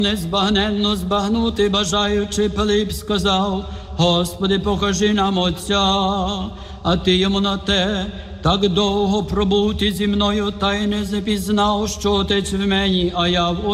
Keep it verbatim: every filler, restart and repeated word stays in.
Незбагненно збагнути бажаючи, Пилип сказав: Господи, покажи нам Отця. А ти йому на те: так довго пробути зі мною, та й не запізнав, що Отець в мені, а я в